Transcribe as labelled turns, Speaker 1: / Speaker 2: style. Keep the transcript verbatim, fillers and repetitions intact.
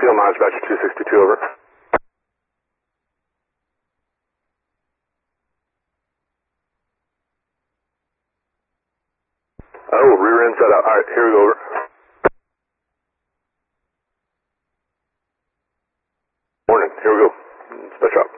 Speaker 1: Field mileage about two sixty-two, over. Oh, rear end set up. All right, here we go, over. Morning, here we go. Dispatch up.